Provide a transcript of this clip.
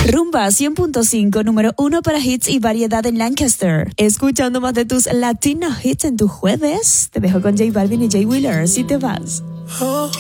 Rumba 100.5, número 1 para hits y variedad en Lancaster. Escuchando más de tus Latino hits en tu jueves. Te dejo con J Balvin y Jay Wheeler, si te vas.